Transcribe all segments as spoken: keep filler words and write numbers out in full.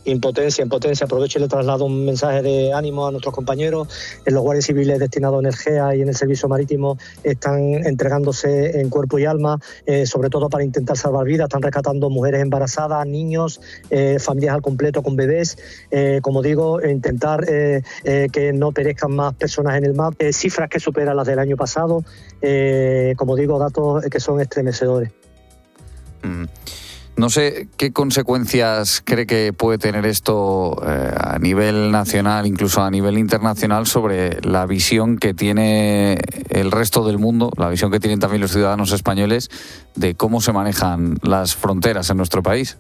impotencia, impotencia. Aprovecho y le traslado un mensaje de ánimo a nuestros compañeros. En los guardias civiles destinados en Energía y en el servicio marítimo están entregándose en cuerpo y alma, eh, sobre todo para intentar salvar vidas. Están rescatando mujeres embarazadas, niños, eh, familias al completo con bebés. Eh, como digo, intentar eh, eh, que no perezcan más personas en el mar. Eh, cifras que superan las del año pasado. Eh, como digo, datos que son estremecedores. Mm. No sé qué consecuencias cree que puede tener esto eh, a nivel nacional, incluso a nivel internacional, sobre la visión que tiene el resto del mundo, la visión que tienen también los ciudadanos españoles de cómo se manejan las fronteras en nuestro país.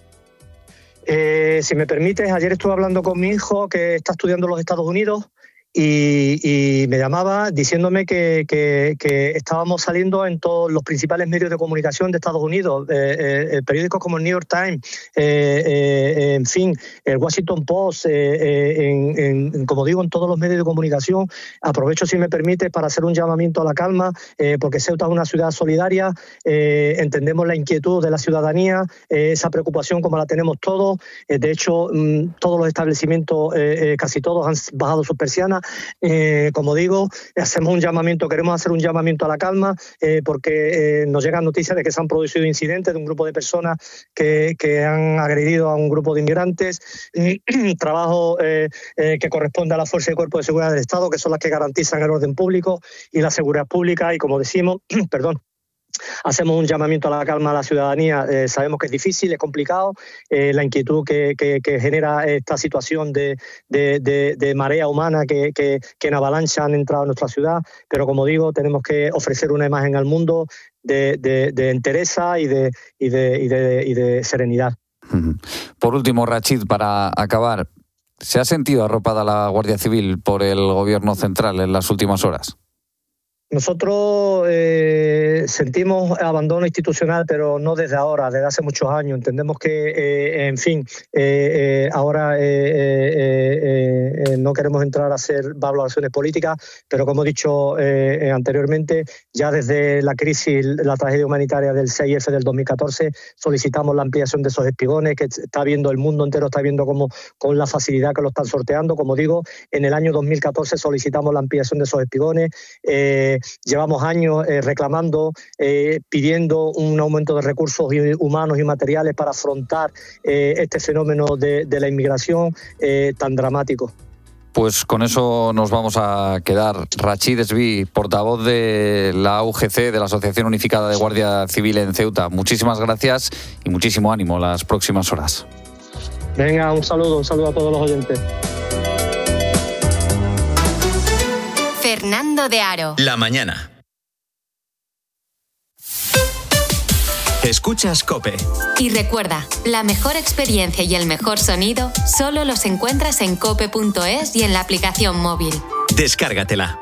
Eh, si me permites, ayer estuve hablando con mi hijo que está estudiando en los Estados Unidos. Y, y me llamaba diciéndome que, que, que estábamos saliendo en todos los principales medios de comunicación de Estados Unidos, eh, eh, periódicos como el New York Times, eh, eh, en fin, el Washington Post, eh, eh, en, en, como digo, en todos los medios de comunicación. Aprovecho, si me permite, para hacer un llamamiento a la calma, eh, porque Ceuta es una ciudad solidaria, eh, entendemos la inquietud de la ciudadanía, eh, esa preocupación como la tenemos todos. Eh, de hecho, mmm, todos los establecimientos, eh, eh, casi todos, han bajado sus persianas. Eh, como digo, hacemos un llamamiento, queremos hacer un llamamiento a la calma, eh, porque eh, nos llegan noticias de que se han producido incidentes de un grupo de personas que, que han agredido a un grupo de inmigrantes. Eh, trabajo eh, eh, que corresponde a la Fuerza y Cuerpo de Seguridad del Estado, que son las que garantizan el orden público y la seguridad pública, y como decimos, perdón, hacemos un llamamiento a la calma a la ciudadanía. Eh, sabemos que es difícil, es complicado, eh, la inquietud que, que, que genera esta situación de, de, de, de marea humana que, que, que en avalancha han entrado a nuestra ciudad, pero como digo, tenemos que ofrecer una imagen al mundo de, de, de entereza y de, y, de, y, de, y de serenidad. Por último, Rachid, para acabar, ¿se ha sentido arropada la Guardia Civil por el Gobierno central en las últimas horas? Nosotros eh, sentimos abandono institucional, pero no desde ahora, desde hace muchos años. Entendemos que, eh, en fin, eh, eh, ahora eh, eh, eh, no queremos entrar a hacer valoraciones políticas, pero como he dicho eh, anteriormente, ya desde la crisis, la tragedia humanitaria del seis efe del dos mil catorce, solicitamos la ampliación de esos espigones, que está viendo el mundo entero, está viendo cómo, con la facilidad que lo están sorteando. Como digo, en el año dos mil catorce solicitamos la ampliación de esos espigones. Eh, Llevamos años eh, reclamando, eh, pidiendo un aumento de recursos humanos y materiales para afrontar eh, este fenómeno de, de la inmigración eh, tan dramático. Pues con eso nos vamos a quedar. Rachid Esví, portavoz de la U G C, de la Asociación Unificada de Guardia Civil en Ceuta. Muchísimas gracias y muchísimo ánimo las próximas horas. Venga, un saludo, un saludo a todos los oyentes. Fernando de Aro. La mañana. Escuchas COPE. Y recuerda, la mejor experiencia y el mejor sonido solo los encuentras en cope punto es y en la aplicación móvil. Descárgatela.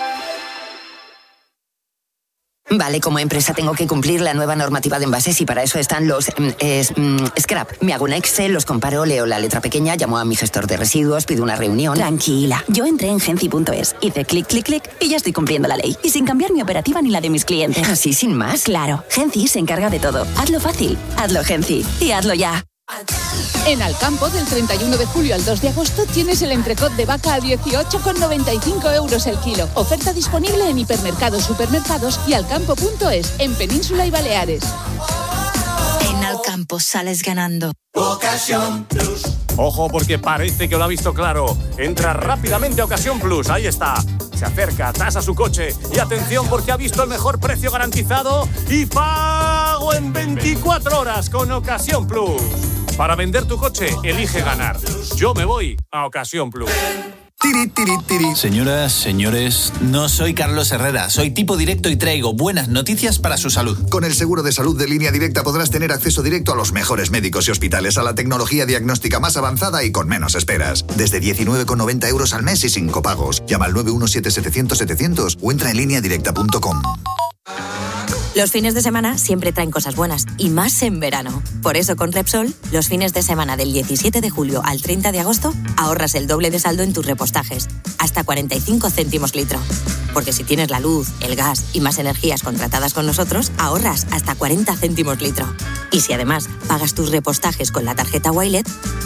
Vale, como empresa tengo que cumplir la nueva normativa de envases y para eso están los eh, scrap. Me hago un Excel, los comparo, leo la letra pequeña, llamo a mi gestor de residuos, pido una reunión. Tranquila, yo entré en genci punto es, hice clic, clic, clic y ya estoy cumpliendo la ley. Y sin cambiar mi operativa ni la de mis clientes. ¿Así sin más? Claro, Genci se encarga de todo. Hazlo fácil, hazlo Genci y hazlo ya. En Alcampo, del treinta y uno de julio al dos de agosto, tienes el entrecot de vaca a dieciocho con noventa y cinco euros el kilo. Oferta disponible en hipermercados, supermercados y alcampo punto es, en Península y Baleares. En Alcampo sales ganando. Ocasión Plus. Ojo, porque parece que lo ha visto claro. Entra rápidamente a Ocasión Plus, ahí está. Se acerca, tasa su coche y atención porque ha visto el mejor precio garantizado y pago en veinticuatro horas con Ocasión Plus. Para vender tu coche, elige ganar. Yo me voy a Ocasión Plus. Tiri, tiri, tiri. Señoras, señores, no soy Carlos Herrera, soy tipo directo y traigo buenas noticias para su salud. Con el seguro de salud de Línea Directa podrás tener acceso directo a los mejores médicos y hospitales, a la tecnología diagnóstica más avanzada y con menos esperas. Desde diecinueve con noventa euros al mes y sin copagos. Llama al nueve uno siete setecientos setecientos o entra en línea directa punto com. Los fines de semana siempre traen cosas buenas, y más en verano. Por eso con Repsol, los fines de semana del diecisiete de julio al treinta de agosto, ahorras el doble de saldo en tus repostajes, hasta cuarenta y cinco céntimos litro. Porque si tienes la luz, el gas y más energías contratadas con nosotros, ahorras hasta cuarenta céntimos litro. Y si además pagas tus repostajes con la tarjeta Wilet,